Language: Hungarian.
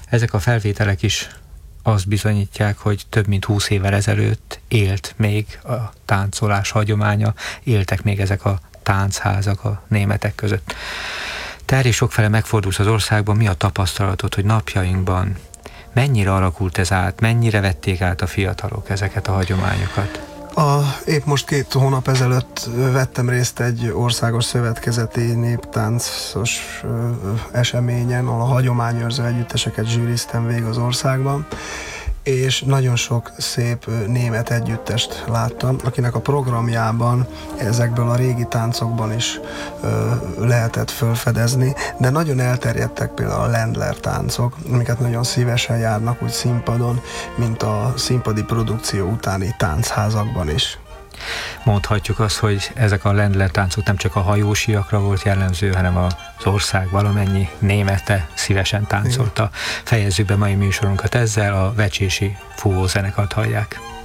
Ezek a felvételek is azt bizonyítják, hogy több mint 20 évvel ezelőtt élt még a táncolás hagyománya, éltek még ezek a táncházak a németek között. Te is sokféle megfordulsz az országban, mi a tapasztalatod, hogy napjainkban mennyire alakult ez át, mennyire vették át a fiatalok ezeket a hagyományokat? Épp most 2 hónap ezelőtt vettem részt egy országos szövetkezeti néptáncos eseményen, ahol a hagyományőrző együtteseket zsűriztem végig az országban, és nagyon sok szép német együttest láttam, akinek a programjában ezekből a régi táncokban is lehetett felfedezni, de nagyon elterjedtek például a Ländler táncok, amiket nagyon szívesen járnak úgy színpadon, mint a színpadi produkció utáni táncházakban is. Mondhatjuk azt, hogy ezek a Ländler táncok nem csak a hajósiakra volt jellemző, hanem az ország valamennyi némete szívesen táncolta. Fejezzük be mai műsorunkat ezzel, a Vecsési Fúvózenekart hallják.